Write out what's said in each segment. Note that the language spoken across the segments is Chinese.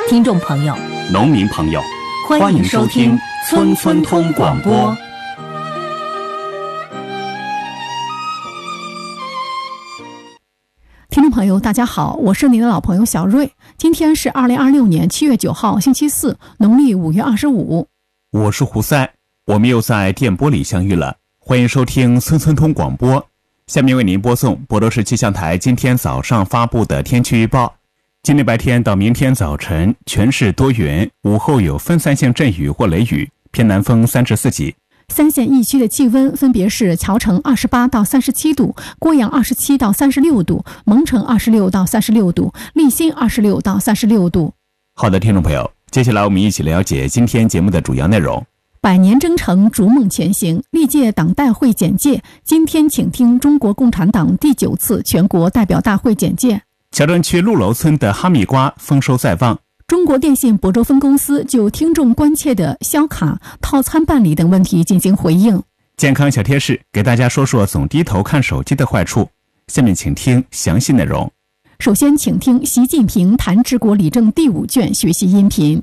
听众朋友、 农民朋友， 欢迎收听村村通广播。 听众朋友大家好，我是您的老朋友小瑞。今天是2026年7月9号星期四，农历5月25。 我是胡塞，我们又在电波里相遇了。欢迎收听村村通广播。下面为您播送博多市气象台今天早上发布的天气预报。今天白天到明天早晨全市多云，午后有分散性阵雨或雷雨，偏南风34级。 三县一区的气温分别是乔城28到37度，郭阳27到36度，蒙城26到36度，立新26到36度。 好的，听众朋友，接下来我们一起了解今天节目的主要内容。 百年征程逐梦前行，历届党代会简介。今天请听中国共产党第9次全国代表大会简介。 桥镇区陆楼村的哈密瓜丰收在望。 中国电信亳州分公司就听众关切的销卡、套餐办理等问题进行回应。 健康小贴士，给大家说说总低头看手机的坏处。下面请听详细内容。 首先请听习近平谈治国理政第5卷学习音频。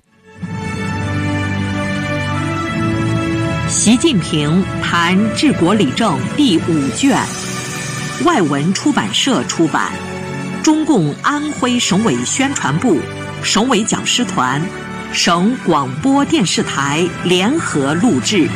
习近平谈治国理政第5卷，外文出版社出版，中共安徽省委宣传部、省委讲师团、省广播电视台联合录制。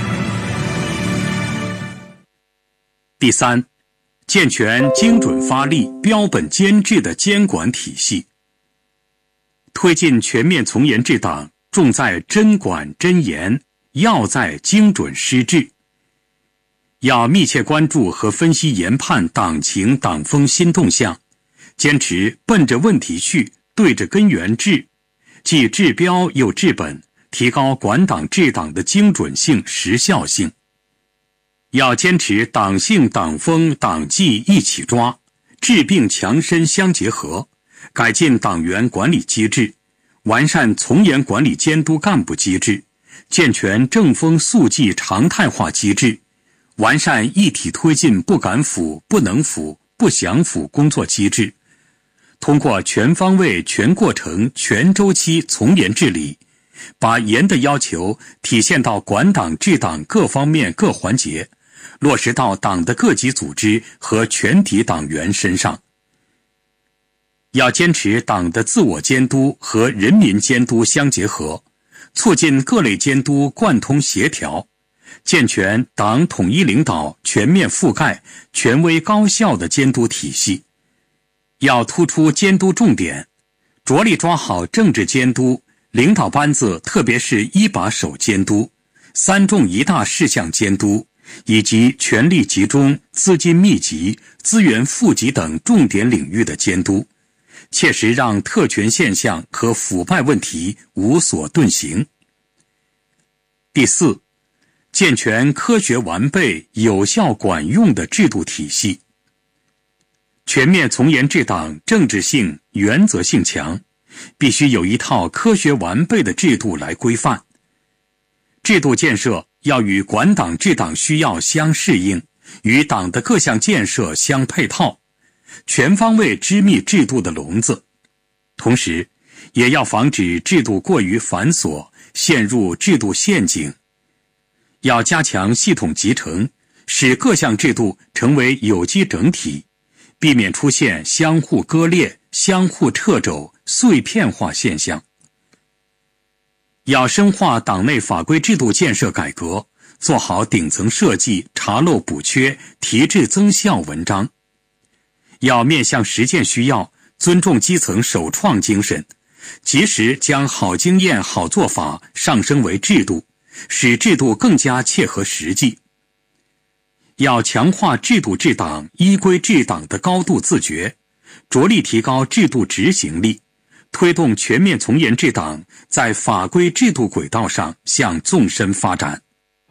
第3，健全精准发力、标本兼治的监管体系，推进全面从严治党，重在真管真严，要在精准施治。要密切关注和分析研判党情党风新动向，坚持奔着问题去，对着根源治，既治标又治本，提高管党治党的精准性、时效性。要坚持党性、党风、党纪一起抓，治病强身相结合，改进党员管理机制，完善从严管理监督干部机制，健全正风肃纪常态化机制，完善一体推进不敢腐、不能腐、不想腐工作机制。通过全方位、全过程、全周期从严治理，把严的要求体现到管党治党各方面各环节，落实到党的各级组织和全体党员身上。要坚持党的自我监督和人民监督相结合，促进各类监督贯通协调，健全党统一领导、全面覆盖、权威高效的监督体系。要突出监督重点，着力抓好政治监督、领导班子特别是一把手监督、3重1大事项监督，以及权力集中、资金密集、资源富集等重点领域的监督，切实让特权现象和腐败问题无所遁形。第4，健全科学完备、有效管用的制度体系。全面从严治党政治性、原则性强，必须有一套科学完备的制度来规范。制度建设要与管党治党需要相适应，与党的各项建设相配套，全方位织密制度的笼子。同时，也要防止制度过于繁琐，陷入制度陷阱。要加强系统集成，使各项制度成为有机整体，避免出现相互割裂、相互掣肘、碎片化现象。要深化党内法规制度建设改革，做好顶层设计、查漏补缺、提质增效文章。要面向实践需要，尊重基层首创精神，及时将好经验、好做法上升为制度，使制度更加切合实际。要强化制度治党、依规治党的高度自觉，着力提高制度执行力，推动全面从严治党在法规制度轨道上向纵深发展。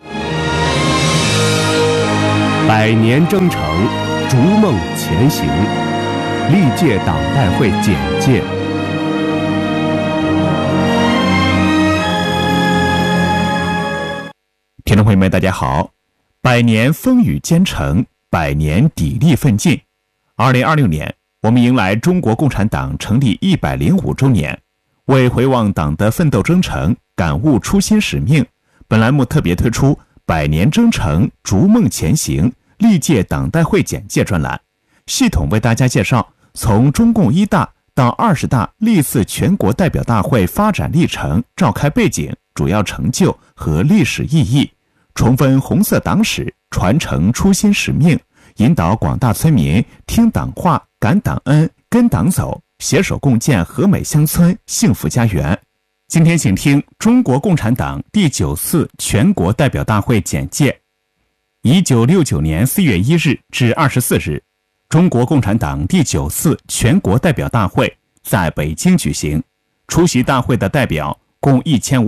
百年征程，逐梦前行，历届党代会简介。 听众朋友们大家好，百年风雨兼程，百年砥砺奋进。2026年，我们迎来中国共产党成立105周年。 为回望党的奋斗征程，感悟初心使命，本栏目特别推出百年征程逐梦前行历届党代会简介专栏，系统为大家介绍从中共1大到20大历次全国代表大会发展历程、召开背景、主要成就和历史意义，重温红色党史，传承初心使命，引导广大村民听党话、感党恩、跟党走，携手共建和美乡村幸福家园。今天请听中国共产党第9次全国代表大会简介。1969年4月1日至24日，中国共产党第9次全国代表大会在北京举行，出席大会的代表共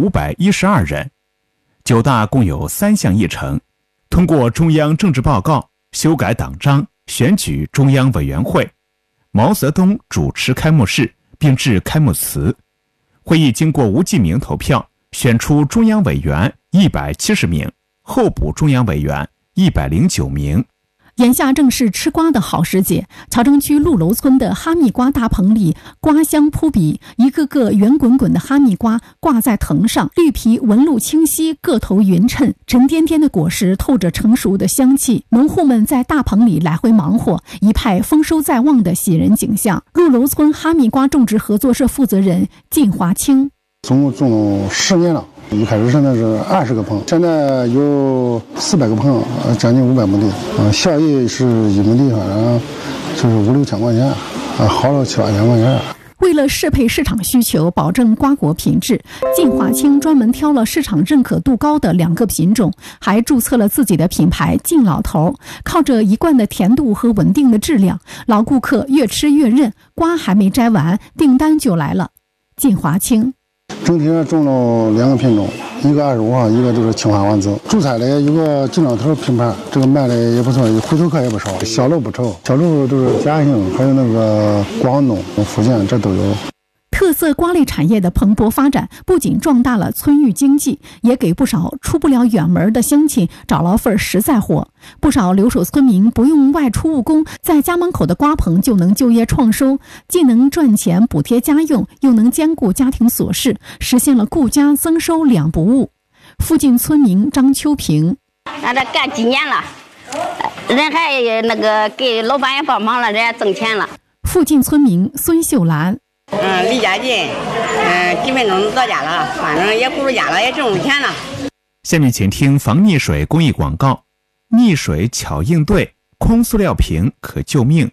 1512人。9大共有3项议程，通过中央政治报告、修改党章、选举中央委员会。毛泽东主持开幕式并致开幕词。会议经过无记名投票，选出中央委员170名，候补中央委员109名。 眼下正是吃瓜的好时节，乔城区陆楼村的哈密瓜大棚里瓜香扑鼻，一个个圆滚滚的哈密瓜挂在藤上，绿皮纹路清晰，个头匀称，沉甸甸的果实透着成熟的香气。农户们在大棚里来回忙活，一派丰收在望的喜人景象。陆楼村哈密瓜种植合作社负责人靳华清： 总共种了10年了，一开始现在是20个棚，现在有400个棚，将近500亩地，效益是1亩地，反正就是5-6千块钱，好了7-8千块钱。 为了适配市场需求，保证瓜果品质，靳华清专门挑了市场认可度高的2个品种，还注册了自己的品牌靳老头。靠着一贯的甜度和稳定的质量，老顾客越吃越认，瓜还没摘完，订单就来了。靳华清整体上种了2个品种，一个25号，一个就是青花丸子。主菜的有个靳老头品牌，这个卖的也不错，回头客也不少，销路不愁。销路都是嘉兴，还有那个广东、福建，这都有。 特色瓜类产业的蓬勃发展，不仅壮大了村域经济，也给不少出不了远门的乡亲找了份实在活。不少留守村民不用外出务工，在家门口的瓜棚就能就业创收，既能赚钱补贴家用，又能兼顾家庭琐事，实现了顾家增收2不误。附近村民张秋平： 那这干几年了，人还那个给老板也帮忙了，人家挣钱了。 附近村民孙秀兰： 离家近，几分钟到家了，反正也不住家了，也挣钱了。 下面请听防溺水公益广告。溺水巧应对，空塑料瓶可救命。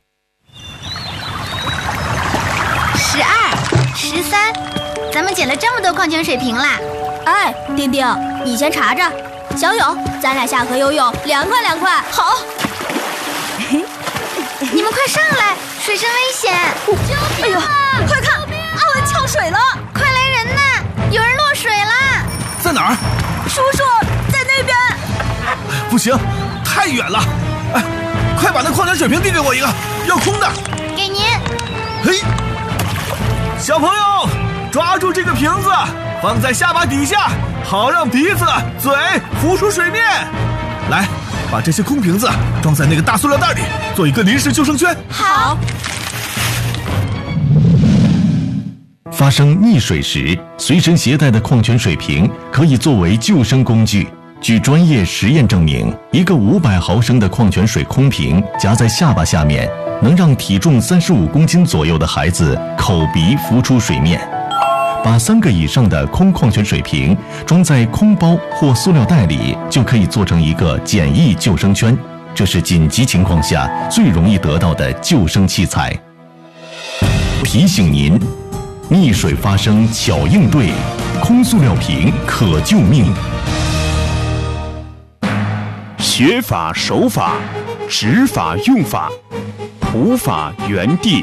12、13，咱们捡了这么多矿泉水瓶啦！ 哎，丁丁，你先查着。小友，咱俩下河游泳，凉快凉快。好。 你们快上来，水深危险！ 救命啊！快看，阿文呛水了！ 快来人呐！有人落水了！ 在哪儿？ 叔叔在那边。 不行，太远了。哎，快把那矿泉水瓶递给我一个，要空的。 给您。 嘿，小朋友，抓住这个瓶子，放在下巴底下，好让鼻子、嘴浮出水面。来，把这些空瓶子装在那个大塑料袋里，做一个临时救生圈。 好。 发生溺水时，随身携带的矿泉水瓶可以作为救生工具。据专业实验证明，一个500毫升的矿泉水空瓶夹在下巴下面，能让体重35公斤左右的孩子口鼻浮出水面。把3个以上的空矿泉水瓶装在空包或塑料袋里，就可以做成一个简易救生圈。这是紧急情况下最容易得到的救生器材。提醒您，溺水发生巧应对，空塑料瓶可救命。 学法守法，执法用法，普法原地。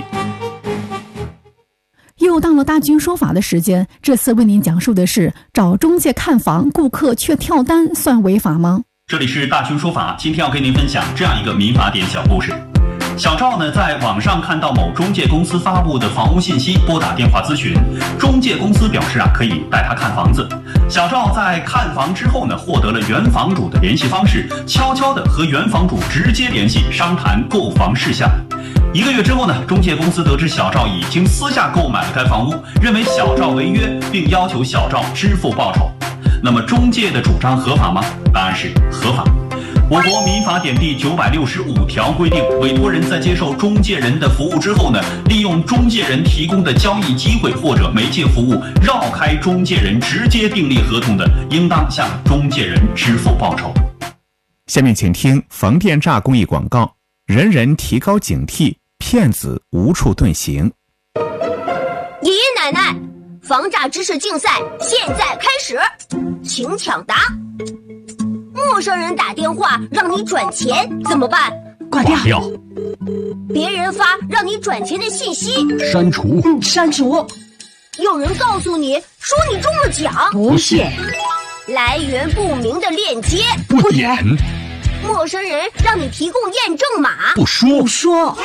又到了大军说法的时间，这次为您讲述的是找中介看房，顾客却跳单，算违法吗？ 这里是大军说法，今天要跟您分享这样一个民法典小故事。小赵呢，在网上看到某中介公司发布的房屋信息，拨打电话咨询。中介公司表示可以带他看房子。小赵在看房之后呢，获得了原房主的联系方式，悄悄地和原房主直接联系，商谈购房事项。 1个月之后呢，中介公司得知小赵已经私下购买了该房屋，认为小赵违约，并要求小赵支付报酬。那么中介的主张合法吗？答案是合法。我国民法典第965条规定，委托人在接受中介人的服务之后呢，利用中介人提供的交易机会或者媒介服务绕开中介人直接订立合同的，应当向中介人支付报酬。 下面请听防电诈公益广告，人人提高警惕，骗子无处遁形。 爷爷奶奶，防诈知识竞赛现在开始，请抢答。陌生人打电话让你转钱怎么办？ 挂掉。 别人发让你转钱的信息， 删除。 删除。有人告诉你说你中了奖， 不信。 来源不明的链接， 不点。 陌生人让你提供验证码， 不说。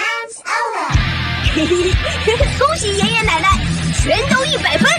恭喜爷爷奶奶，全都100分。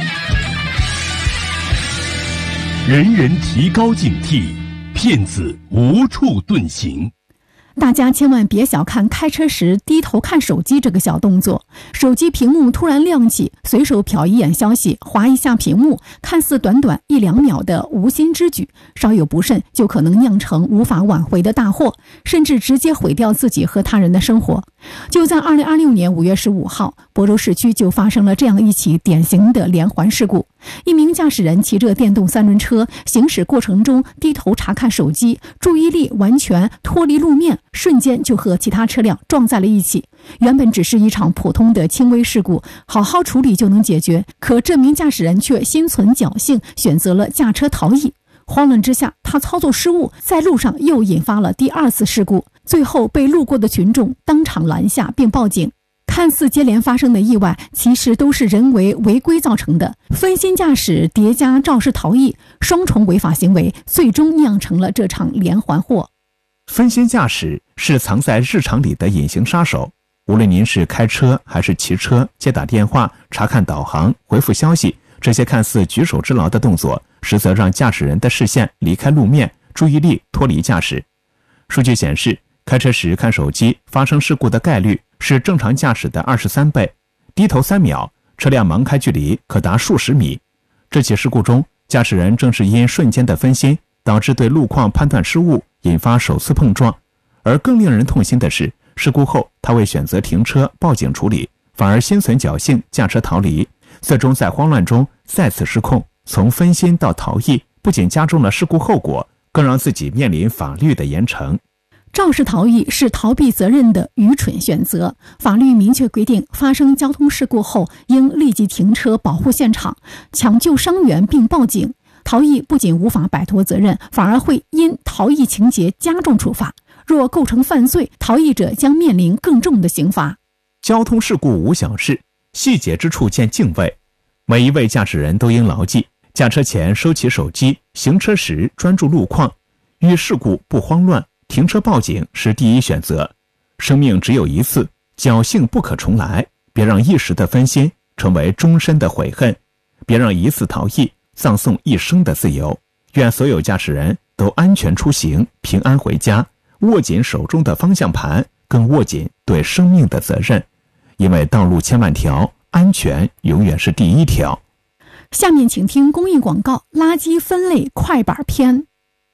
人人提高警惕，骗子无处遁形。 大家千万别小看开车时低头看手机这个小动作，手机屏幕突然亮起，随手瞟一眼消息，滑一下屏幕，看似短短1-2秒的无心之举，稍有不慎就可能酿成无法挽回的大祸，甚至直接毁掉自己和他人的生活。就在2026年5月15号，亳州市区就发生了这样一起典型的连环事故。一名驾驶人骑着电动3轮车行驶过程中低头查看手机，注意力完全脱离路面，瞬间就和其他车辆撞在了一起。原本只是一场普通的轻微事故，好好处理就能解决，可这名驾驶人却心存侥幸，选择了驾车逃逸。慌乱之下，他操作失误，在路上又引发了第2次事故，最后被路过的群众当场拦下并报警。看似接连发生的意外，其实都是人为违规造成的，分心驾驶叠加肇事逃逸，双重违法行为，最终酿成了这场连环祸。 分心驾驶是藏在日常里的隐形杀手，无论您是开车还是骑车，接打电话、查看导航、回复消息，这些看似举手之劳的动作，实则让驾驶人的视线离开路面，注意力脱离驾驶。数据显示，开车时看手机发生事故的概率是正常驾驶的23倍，低头3秒，车辆盲开距离可达数十米。这起事故中，驾驶人正是因瞬间的分心，导致对路况判断失误，引发首次碰撞。而更令人痛心的是，事故后他未选择停车报警处理，反而心存侥幸驾车逃离，最终在慌乱中再次失控，从分心到逃逸，不仅加重了事故后果，更让自己面临法律的严惩。 肇事逃逸是逃避责任的愚蠢选择。法律明确规定，发生交通事故后应立即停车保护现场，抢救伤员并报警。逃逸不仅无法摆脱责任，反而会因逃逸情节加重处罚。若构成犯罪，逃逸者将面临更重的刑罚。 交通事故无小事，细节之处见敬畏。每一位驾驶人都应牢记，驾车前收起手机，行车时专注路况，遇事故不慌乱，停车报警是第一选择。生命只有一次，侥幸不可重来，别让一时的分心成为终身的悔恨，别让一次逃逸葬送一生的自由。愿所有驾驶人都安全出行，平安回家，握紧手中的方向盘，更握紧对生命的责任。因为道路千万条，安全永远是第一条。 下面请听公益广告，垃圾分类快板篇。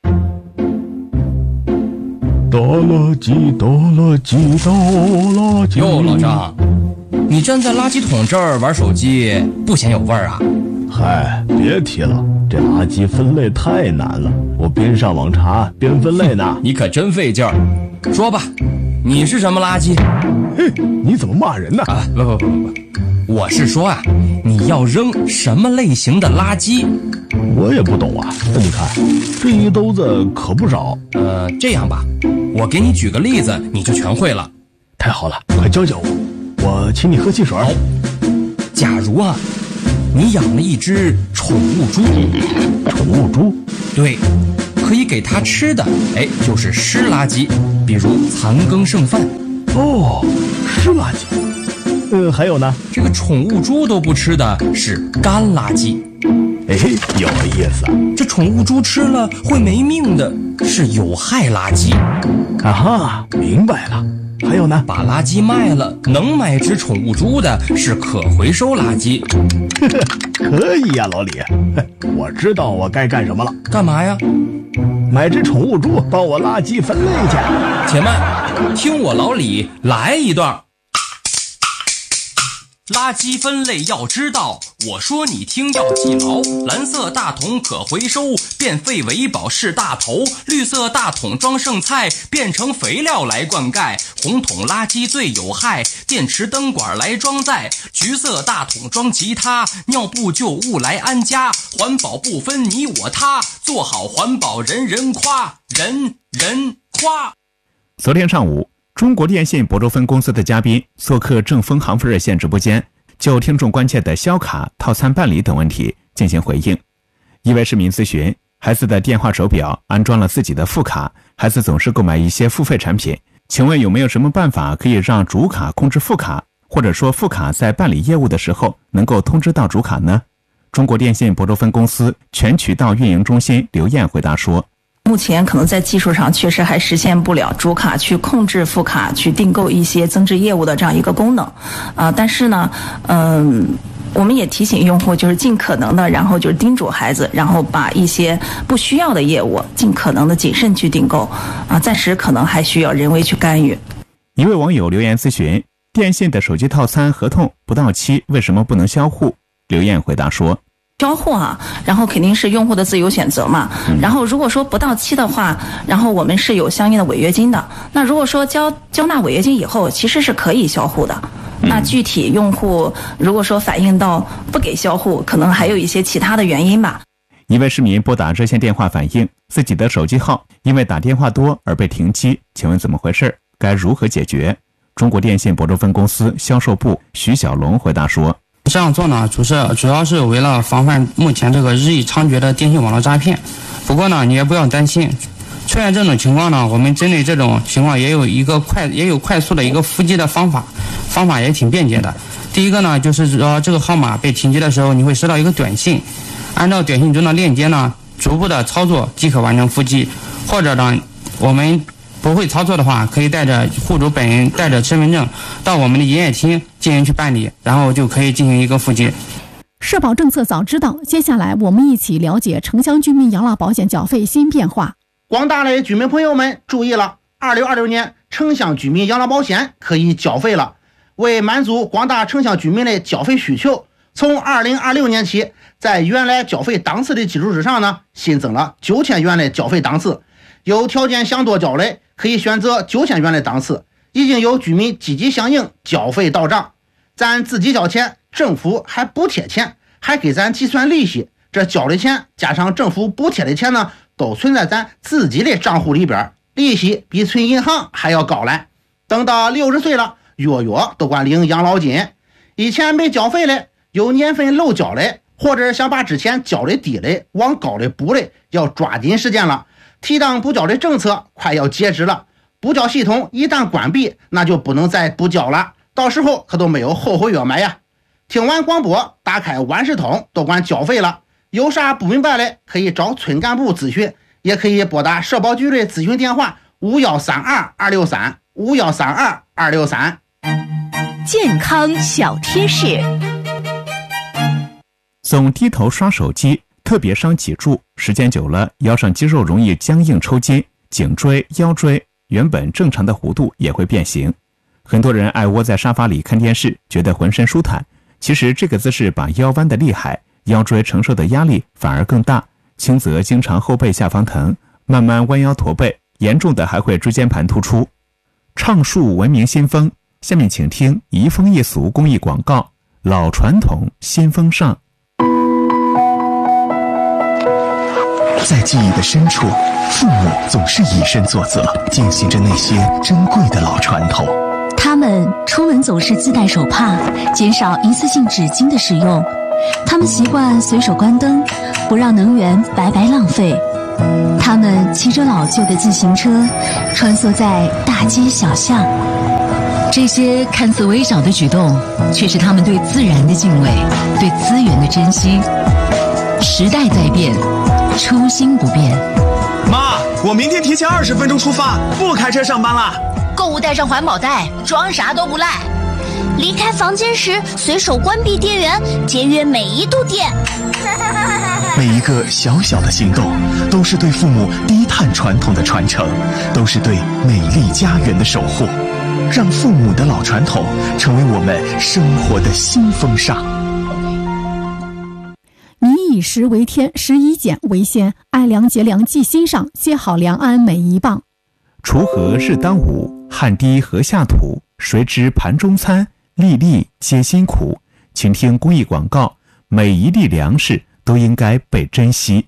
倒垃圾，倒垃圾，倒垃圾。 哟，老张，你站在垃圾桶这儿玩手机，不嫌有味儿啊？ 嗨，别提了，这垃圾分类太难了，我边上网查边分类呢。 你可真费劲儿。说吧，你是什么垃圾？ 嘿，你怎么骂人呢？ 啊，不，我是说啊，你要扔什么类型的垃圾？ 我也不懂啊。那你看，这一兜子可不少。 这样吧，我给你举个例子，你就全会了。 太好了，快教教我，我请你喝汽水。 好，假如啊，你养了一只宠物猪。 宠物猪？ 对，可以给它吃的，就是湿垃圾，比如残羹剩饭。 哦，湿垃圾。还有呢？ 这个宠物猪都不吃的是干垃圾。 有意思。 这宠物猪吃了会没命的是有害垃圾。 啊哈，明白了。 还有呢？ 把垃圾卖了，能买只宠物猪的是可回收垃圾。 可以呀，老李，我知道我该干什么了。 干嘛呀？ 买只宠物猪帮我垃圾分类去。 且慢，听我老李来一段。垃圾分类要知道，我说你听要记牢。蓝色大桶可回收，变废为宝是大头。绿色大桶装剩菜，变成肥料来灌溉。红桶垃圾最有害，电池灯管来装载。橘色大桶装其他，尿布旧物来安家。环保不分你我他，做好环保人人夸，人人夸。 昨天上午，中国电信亳州分公司的嘉宾做客正丰行富热线直播间，就听众关切的销卡、套餐办理等问题进行回应。一位市民咨询，孩子的电话手表安装了自己的副卡，孩子总是购买一些付费产品，请问有没有什么办法可以让主卡控制副卡，或者说副卡在办理业务的时候能够通知到主卡呢？中国电信亳州分公司全渠道运营中心刘燕回答说， 目前可能在技术上确实还实现不了主卡去控制副卡去订购一些增值业务的这样一个功能，但是呢，我们也提醒用户就是尽可能的，然后就是叮嘱孩子，然后把一些不需要的业务尽可能的谨慎去订购，暂时可能还需要人为去干预。 一位网友留言咨询，电信的手机套餐合同不到期为什么不能销户？刘燕回答说， 销户然后肯定是用户的自由选择嘛。然后如果说不到期的话，然后我们是有相应的违约金的。那如果说交纳违约金以后，其实是可以销户的。那具体用户如果说反映到不给销户，可能还有一些其他的原因吧。 一位市民拨打热线电话反映，自己的手机号因为打电话多而被停机，请问怎么回事？该如何解决？中国电信亳州分公司销售部徐小龙回答说， 这样做呢，主要是为了防范目前这个日益猖獗的电信网络诈骗。不过呢，你也不要担心，出现这种情况呢，我们针对这种情况也有快速的一个伏击的方法也挺便捷的。第一个呢，就是说这个号码被停机的时候，你会收到一个短信，按照短信中的链接呢，逐步的操作即可完成伏击。或者呢，我们不会操作的话，可以带着户主本人带着身份证到我们的营业厅进行去办理，然后就可以进行一个伏击。 社保政策早知道，接下来我们一起了解城乡居民养老保险缴费新变化。 广大的居民朋友们注意了，2026年城乡居民养老保险可以缴费了。为满足广大城乡居民的缴费需求，从2026年起，在原来缴费档次的基础之上呢，新增了9000元的缴费档次。有条件想多缴的，可以选择9000元的档次。已经有居民积极响应，缴费到账。咱自己交钱，政府还补贴钱，还给咱计算利息。这交的钱加上政府补贴的钱呢，都存在咱自己的账户里边，利息比存银行还要高来。等到60岁了，月都管领养老金。以前没缴费的，有年份漏缴的，或者想把之前缴的低的往高的补的，要抓紧时间了。提档补缴的政策快要截止了，补缴系统一旦关闭，那就不能再补缴了，到时候可都没有后悔药买呀。听完广播，打开万事通，都管缴费了。有啥不明白的，可以找村干部咨询，也可以拨打社保局的咨询电话5132-263，5132-263。 健康小贴士： 总低头刷手机特别伤脊柱，时间久了，腰上肌肉容易僵硬抽筋，颈椎、腰椎原本正常的弧度也会变形。很多人爱窝在沙发里看电视，觉得浑身舒坦，其实这个姿势把腰弯得厉害，腰椎承受的压力反而更大，轻则经常后背下方疼，慢慢弯腰驼背，严重的还会椎间盘突出。畅述文明新风，下面请听移风易俗公益广告，老传统新风尚。 在记忆的深处，父母总是以身作则，践行着那些珍贵的老传统。 他们出门总是自带手帕，减少一次性纸巾的使用。他们习惯随手关灯，不让能源白白浪费。他们骑着老旧的自行车，穿梭在大街小巷。这些看似微小的举动，却是他们对自然的敬畏，对资源的珍惜。时代在变，初心不变。 妈，我明天提前20分钟出发，不开车上班了。 购物带上环保袋，装啥都不赖。离开房间时随手关闭电源，节约每一度电。 每一个小小的行动，都是对父母低碳传统的传承，都是对美丽家园的守护。让父母的老传统成为我们生活的新风尚。 民以食为天，食以俭为先，爱良节良记心上，接好良安每一棒。 锄禾日当午，汗滴禾下土。谁知盘中餐，粒粒皆辛苦。请听公益广告，每一粒粮食都应该被珍惜。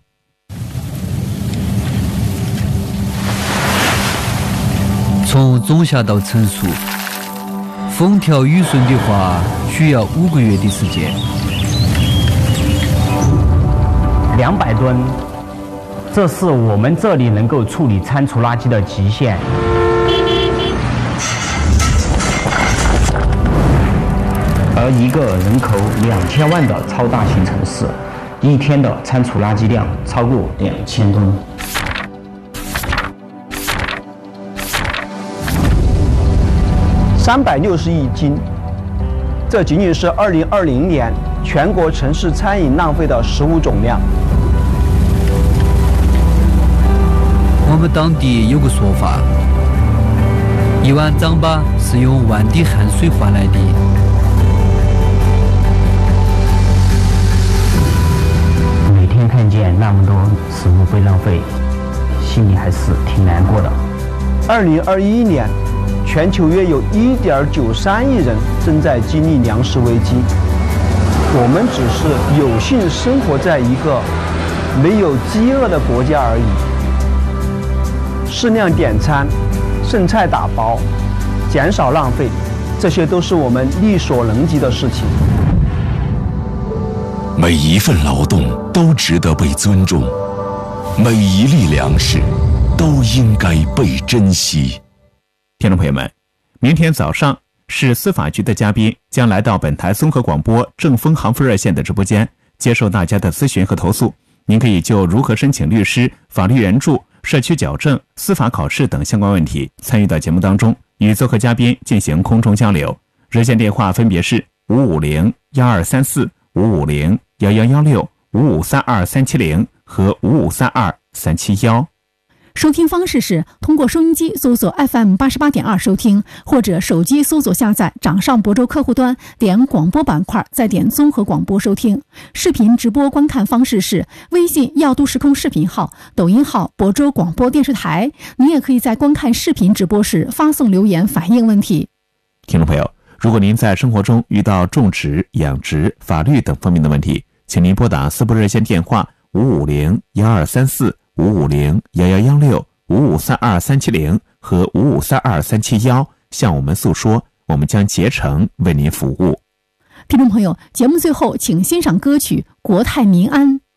从种下到成熟，风调雨顺的话，需要5个月的时间。 200吨，这是我们这里能够处理餐厨垃圾的极限。而一个人口2000万的超大型城市，一天的餐厨垃圾量超过2000吨。 360亿斤，这仅仅是2020年全国城市餐饮浪费的食物总量。 我们当地有个说法，1碗糌粑是用1万滴汗水换来的。 每天看见那么多食物被浪费，心里还是挺难过的。 2021年。全球约有1.93亿人正在经历粮食危机，我们只是有幸生活在一个没有饥饿的国家而已。适量点餐，剩菜打包，减少浪费，这些都是我们力所能及的事情。 每一份劳动都值得被尊重，每一粒粮食都应该被珍惜。 听众朋友们，明天早上市司法局的嘉宾将来到本台综合广播正风航复热线的直播间，接受大家的咨询和投诉。您可以就如何申请律师、法律援助、社区矫正、司法考试等相关问题参与到节目当中，与做客嘉宾进行空中交流。热线电话分别是550-1234、550-1116、5532370和5532371。 收听方式是通过收音机搜索 FM88.2 收听，或者手机搜索下载掌上博州客户端，点广播板块，再点综合广播收听。视频直播观看方式是微信耀都时空视频号、抖音号博州广播电视台。您也可以在观看视频直播时发送留言反映问题。 听众朋友，如果您在生活中遇到种植、养殖、法律等方面的问题，请您拨打私部热线电话550-1234、550-1116、5532370和5532371，向我们诉说，我们将竭诚为您服务。 听众朋友，节目最后请欣赏歌曲《国泰民安》。